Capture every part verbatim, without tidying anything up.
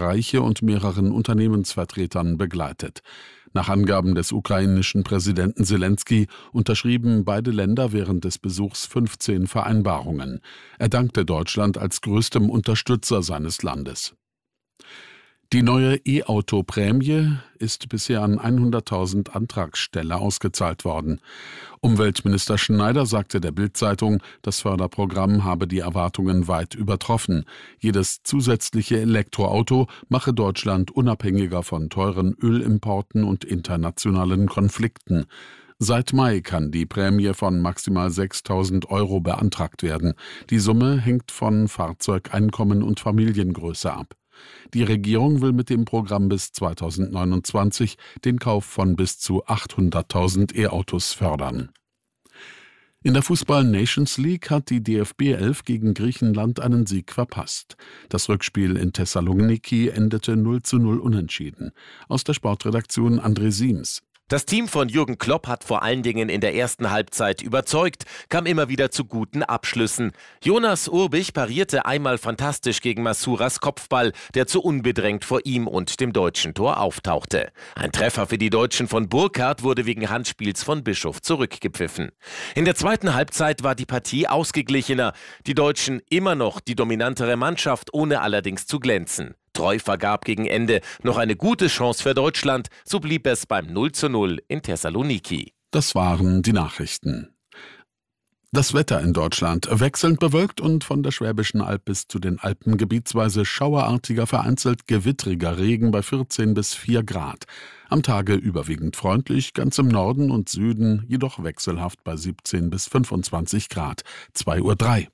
Reiche und mehreren Unternehmensvertretern begleitet. Nach Angaben des ukrainischen Präsidenten Selenskyj unterschrieben beide Länder während des Besuchs fünfzehn Vereinbarungen. Er dankte Deutschland als größtem Unterstützer seines Landes. Die neue E-Auto-Prämie ist bisher an hunderttausend Antragsteller ausgezahlt worden. Umweltminister Schneider sagte der Bild-Zeitung, das Förderprogramm habe die Erwartungen weit übertroffen. Jedes zusätzliche Elektroauto mache Deutschland unabhängiger von teuren Ölimporten und internationalen Konflikten. Seit Mai kann die Prämie von maximal sechstausend Euro beantragt werden. Die Summe hängt von Fahrzeugeinkommen und Familiengröße ab. Die Regierung will mit dem Programm bis zweitausendneunundzwanzig den Kauf von bis zu achthunderttausend E-Autos fördern. In der Fußball-Nations League hat die D F B elf gegen Griechenland einen Sieg verpasst. Das Rückspiel in Thessaloniki endete null zu null unentschieden. Aus der Sportredaktion André Siems. Das Team von Jürgen Klopp hat vor allen Dingen in der ersten Halbzeit überzeugt, kam immer wieder zu guten Abschlüssen. Jonas Urbich parierte einmal fantastisch gegen Masuras Kopfball, der zu unbedrängt vor ihm und dem deutschen Tor auftauchte. Ein Treffer für die Deutschen von Burkhardt wurde wegen Handspiels von Bischof zurückgepfiffen. In der zweiten Halbzeit war die Partie ausgeglichener. Die Deutschen immer noch die dominantere Mannschaft, ohne allerdings zu glänzen. Treu vergab gegen Ende noch eine gute Chance für Deutschland, so blieb es beim null zu null in Thessaloniki. Das waren die Nachrichten. Das Wetter in Deutschland: wechselnd bewölkt und von der Schwäbischen Alb bis zu den Alpen gebietsweise schauerartiger, vereinzelt gewittriger Regen bei vierzehn bis vier Grad. Am Tage überwiegend freundlich, ganz im Norden und Süden jedoch wechselhaft bei siebzehn bis fünfundzwanzig Grad. zwei Uhr drei.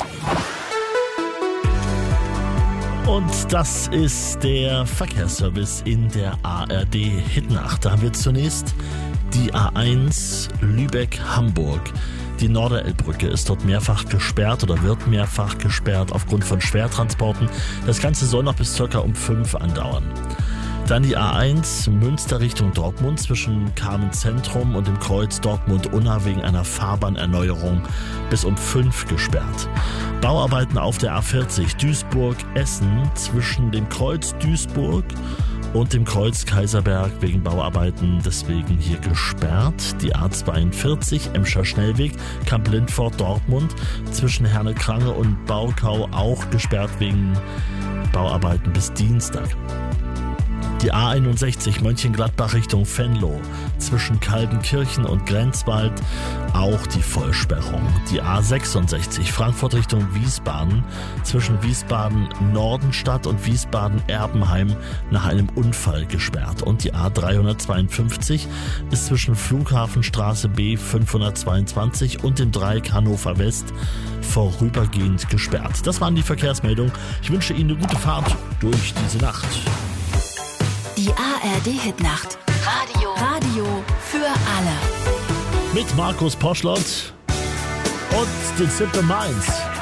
Und das ist der Verkehrsservice in der A R D-Hitnacht. Da haben wir zunächst die A eins Lübeck-Hamburg. Die Norderelbbrücke ist dort mehrfach gesperrt oder wird mehrfach gesperrt aufgrund von Schwertransporten. Das Ganze soll noch bis ca. um fünf andauern. Dann die A eins Münster Richtung Dortmund zwischen Kamen Zentrum und dem Kreuz Dortmund-Unna wegen einer Fahrbahnerneuerung bis um fünf gesperrt. Bauarbeiten auf der A vierzig Duisburg-Essen zwischen dem Kreuz Duisburg und dem Kreuz Kaiserberg wegen Bauarbeiten deswegen hier gesperrt. Die A zweiundvierzig Emscher Schnellweg Kamp-Lindfort Dortmund zwischen Herne-Krange und Baukau auch gesperrt wegen Bauarbeiten bis Dienstag. Die A einundsechzig Mönchengladbach Richtung Venlo zwischen Kaldenkirchen und Grenzwald auch die Vollsperrung. Die A sechsundsechzig Frankfurt Richtung Wiesbaden zwischen Wiesbaden Nordenstadt und Wiesbaden Erbenheim nach einem Unfall gesperrt. Und die A dreihundertzweiundfünfzig ist zwischen Flughafenstraße B fünfhundertzweiundzwanzig und dem Dreieck Hannover West vorübergehend gesperrt. Das waren die Verkehrsmeldungen. Ich wünsche Ihnen eine gute Fahrt durch diese Nacht. Die A R D-Hitnacht. Radio. Radio für alle. Mit Markus Poschlott und den Simple Minds.